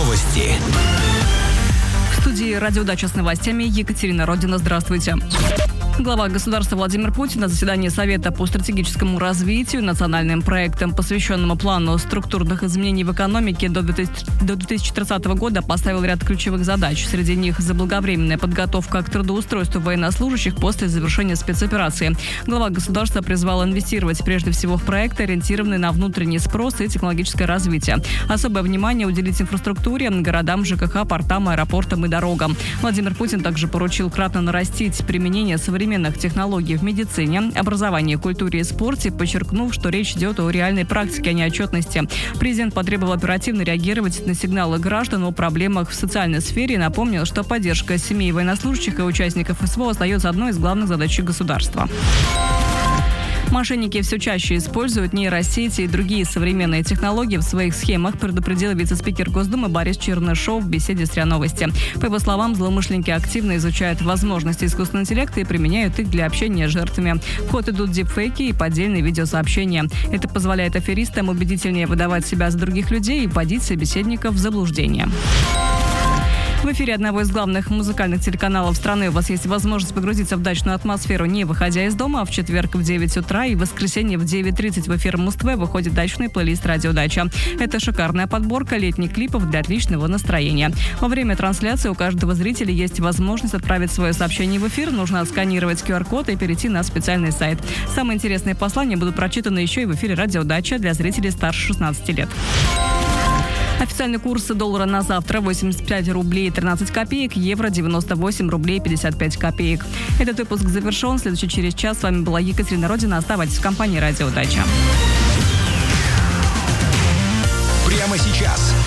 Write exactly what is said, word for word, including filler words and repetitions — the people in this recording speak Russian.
Новости. В студии «Радиодача» с новостями Екатерина Родина. Здравствуйте. Глава государства Владимир Путин на заседании Совета по стратегическому развитию национальным проектам, посвященному плану структурных изменений в экономике до две тысячи тридцатого года, поставил ряд ключевых задач. Среди них заблаговременная подготовка к трудоустройству военнослужащих после завершения спецоперации. Глава государства призвал инвестировать прежде всего в проекты, ориентированные на внутренний спрос и технологическое развитие. Особое внимание уделить инфраструктуре, городам, ЖКХ, портам, аэропортам и дорогам. Владимир Путин также поручил кратно нарастить применение современных технологий в медицине, образовании, культуре и спорте, подчеркнув, что речь идет о реальной практике, а не отчетности. Президент потребовал оперативно реагировать на сигналы граждан о проблемах в социальной сфере и напомнил, что поддержка семей военнослужащих и участников СВО остается одной из главных задач государства. Мошенники все чаще используют нейросети и другие современные технологии в своих схемах, предупредил вице-спикер Госдумы Борис Чернышов в беседе с РИА Новости. По его словам, злоумышленники активно изучают возможности искусственного интеллекта и применяют их для общения с жертвами. В ход идут дипфейки и поддельные видеосообщения. Это позволяет аферистам убедительнее выдавать себя за других людей и вводить собеседников в заблуждение. В эфире одного из главных музыкальных телеканалов страны у вас есть возможность погрузиться в дачную атмосферу, не выходя из дома. В четверг в девять утра и в воскресенье в девять тридцать в эфир Муз-ТВ выходит дачный плейлист «Радиодача». Это шикарная подборка летних клипов для отличного настроения. Во время трансляции у каждого зрителя есть возможность отправить свое сообщение в эфир. Нужно отсканировать ку ар код и перейти на специальный сайт. Самые интересные послания будут прочитаны еще и в эфире «Радиодача» для зрителей старше шестнадцати лет. Официальный курс доллара на завтра восемьдесят пять рублей тринадцать копеек, евро девяносто восемь рублей пятьдесят пять копеек. Этот выпуск завершен. Следующий через час. С вами была Екатерина Родина. Оставайтесь в компании «Радиодача». Прямо сейчас